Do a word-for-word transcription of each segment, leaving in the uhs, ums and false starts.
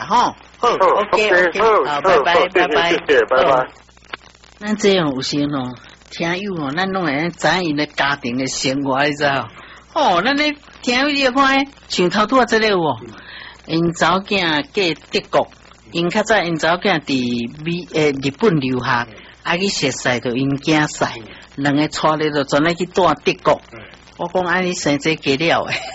啦，吼，好 ，OK OK， 好，拜拜拜拜， 谢谢，拜拜。 咱这样有时哦，听友哦，咱拢会知影因的家庭的生活，你知道？哦，咱咧听友你看，像头拄啊这个哦，因查某囝嫁德国，因较早因查某囝伫美诶日本留学，啊去熟识着因囝婿，两个娶咧就专来去住德国。我讲安尼生这嫁了诶。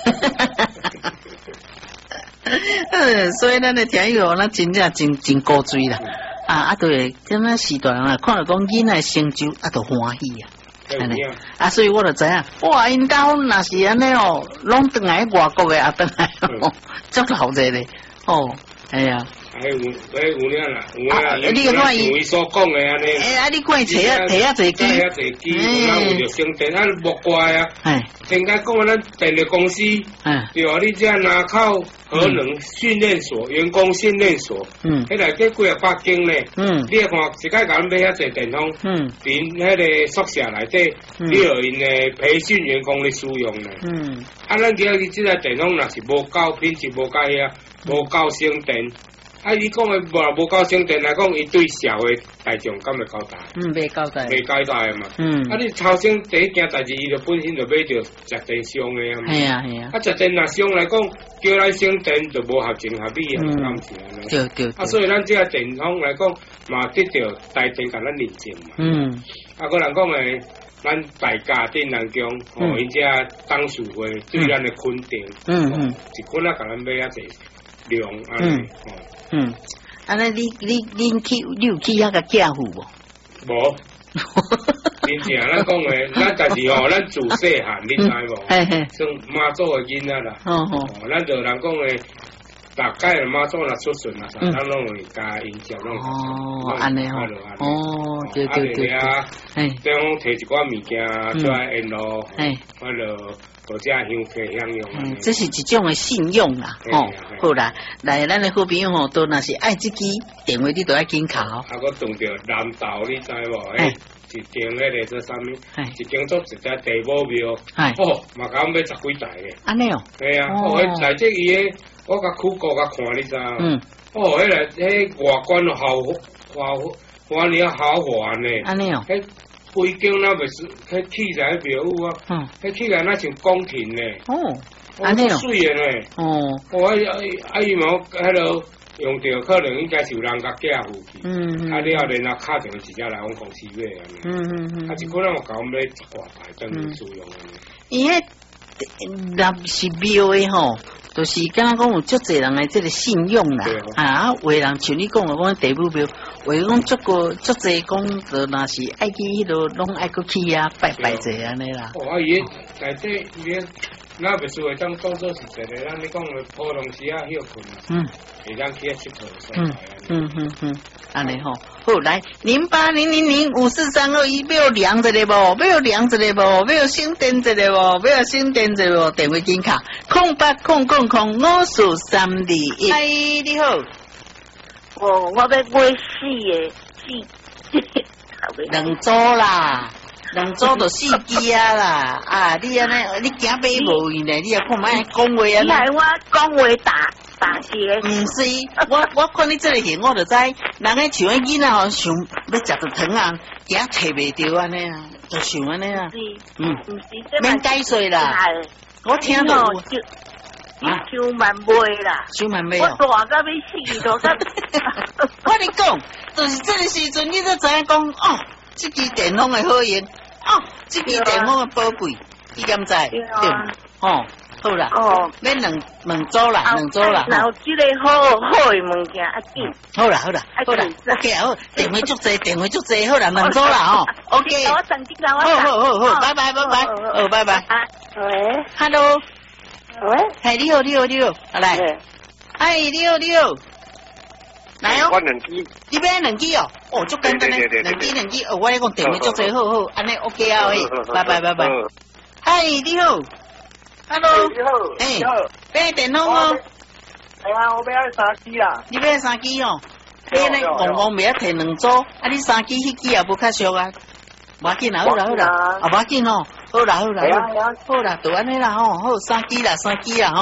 嗯，所以咱的听友，咱真正真真高追啦，啊啊对，咁啊时代啊，看到讲囡仔成就，啊就欢喜啊，安尼啊，所以我就知影，哇，因家若是安尼哦，拢转来外国的啊，转来哦，足老热咧，哦，哎呀。 哎有哎有影啦，有影啦， 你个看伊所讲的安尼。 哎啊，你看摕啊摕啊坐机， 摕啊坐机，有人为着升电，啊莫怪啊。哎，先甲讲咱电力公司，嗯，对啊，你这南口核能训练所、员工训练所，嗯，迄内底几啊百间呢，嗯，你看一摆甲咱买遐侪电筒，嗯，伫迄个宿舍内底，你有因的培训员工的使用呢，嗯，啊，咱今日即个电筒若是无够品质，无够遐，无够省电。啊！你讲的无无够省电来讲，伊对社会大众敢会交代？嗯，袂交代，袂交代嘛。嗯，啊！你超省第一件代志，伊就本身就买着食电商的啊嘛。系啊系啊。啊，食电若商来讲，叫咱省电就无合情合理啊，敢是安尼？对对。啊，所以咱即个电筒来讲，嘛得着大电甲咱认证嘛。嗯。啊，个人讲诶，咱大家电人强，吼，因遮董事会对咱的肯定，嗯嗯，一捆啊，甲咱买啊侪量安尼，吼。嗯，安尼你你你去你有去遐个嫁户无？无，真正咱讲诶，咱但是吼，咱自细汉你知无？嘿嘿，算妈祖诶囡仔啦。哦哦，咱就人讲诶，大概妈祖若出巡啊，咱拢会加因照拢。哦，安尼吼。哦，对对对。啊，嘿，即讲摕一寡物件出来因咯，嘿，我就。或者香客享用，嗯，这是一种的信用啦，吼，好啦，来，咱的好朋友吼，都若是爱这支电话，你都要紧考。啊，我动着南投，你知无？哎，一间迄个做啥物？一间做一只地母庙，哦，嘛甲我买十几台嘅。安尼哦？系啊，哦，迄内底伊个，我甲苦过甲看，你知影？嗯。哦，迄个迄外观豪华华，华了豪华呢。安尼哦？规间那袂是，迄器材庙宇啊，嗯，迄器材那像宫廷呢。哦，安尼哦，水的呢。哦，我啊啊伊毛迄落用着，可能应该是有人甲寄付去。嗯嗯。啊，了然后敲电话直接来阮公司买安尼。嗯嗯嗯。啊，一可能我甲我买十外台，等于使用安尼。伊迄若是庙的吼。就是敢若讲有足侪人诶，即个信用啦，啊，有诶人像你讲诶，讲地母庙，有讲足个足侪讲，就若是爱去迄落，拢爱去去啊，拜拜者安尼啦。哦，啊伊内底伊那袂输诶，当当做是一个，咱你讲诶普通时啊休困啊，嗯，会当去遐佚佗所在安尼。嗯嗯嗯，安尼吼，好来零八零零零五四三二一，要量一个无？要量一个无？要省电一个无？要省电一个无？电话紧卡空八空空空五四三二一。嗨，你好。 哦，我要买四个四， 两组啦。两组就四支啊啦，啊！你安尼，你惊买无去呢？你也看卖讲话啊！ 你来我讲话打打结。 唔是，我我看你这个型，我就知，人个像迄囡仔吼，想要食着糖啊，惊找袂着安尼啊，就想安尼啊。嗯，唔是，免解说啦。我听到。 啊，想万买啦， 想万买哦！我大到要死都甲。 我跟你讲，就是这个时阵，你都知影讲哦。这支电筒的好用，哦，这支电筒的宝贵，你敢知？对，哦，好啦，哦，恁两两组啦，两组啦。 然后这个好好的物件啊，紧。 好啦，好啦，好啦 ，OK 好，电话足济，电话足济，好啦，两组啦，哦 ，OK。 我等几下，我好好好好，拜拜拜拜，哦，拜拜。 喂 ，Hello， 喂， 嘿，你好，你好，你好，来，哎，你好，你好。来哦， 我两支， 你买两支哦，哦，足简单嘞，两支两支，哦，我咧讲电话足济，好好，安尼 OK 啊，喂，拜拜拜拜。嗨，你好 ，Hello， 你好， 哎，买电筒哦。 哎呀，我买三支啦。 你买三支哦，你安尼戆戆袂晓摕两组，啊，你三支迄支也无较俗啊。无要紧啦，好啦好啦，啊无要紧哦，好啦好啦，好啦，就安尼啦吼，好三支啦三支啦吼。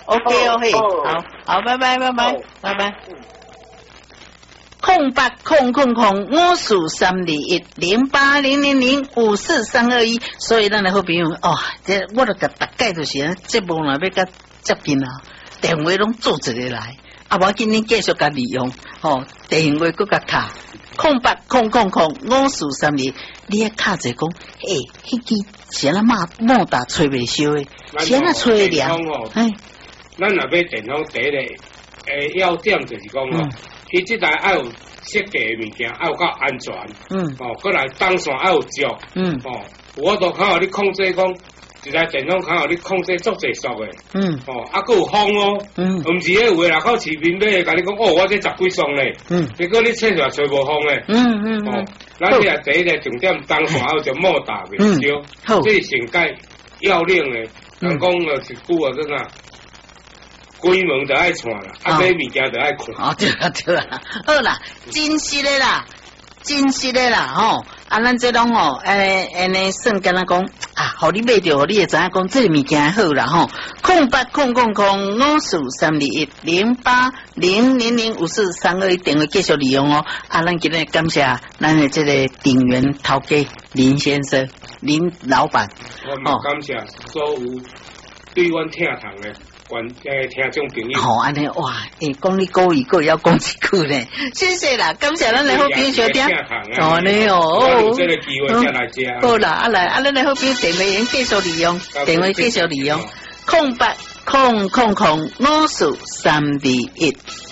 OK OK，好，好，拜拜拜拜拜拜。空八空空空五四三二一零八零零零五四三二一，所以咱的好朋友哦，这我都甲大概就是啊，节目若要甲接近啊，电话拢做一个来，啊，我今天继续甲利用，哦，电话搁甲卡空八空空空五四三二，你啊卡者讲，诶，迄支是安嘛莫打吹袂烧诶，是安吹凉，哎， 咱若买电风第一个诶要点就是讲哦。伊即台要有设计的物件，要有够安全，嗯，哦，过来当线要有足，嗯，哦，我都看互你控制讲，一台电风看互你控制足济速的，嗯，哦，啊，佮有风哦，嗯，毋是迄有诶，若靠市民买，甲你讲哦，我这十几双咧，嗯，结果你测出来吹无风咧，嗯嗯，哦，咱即个第一个重点当线要有只莫打袂烧，好，这是上界要领的，人讲了一句啊，真啊。关门就爱串啦，啊买物件就爱看。 哦，对啦对啦，好啦，真实的啦，真实的啦，吼，啊，咱这种吼，诶，安尼算干那讲啊，互你买着，你会知影讲这个物件好啦，吼，空八空空空五四三二一零八零零零五四三二一电话继续利用哦。啊，咱今日感谢咱的这个店员头家林先生、林老板。 我嘛感谢所有对阮听堂的。观诶，听众朋友， 好安尼哇！诶，讲你故意个要讲一句咧，谢谢啦，感谢咱来好朋友收听。哦，你哦， 这个机会再来接。 好啦，啊来，啊咱来好朋友电话员继续利用，电话继续利用，空八空空空五四三二一。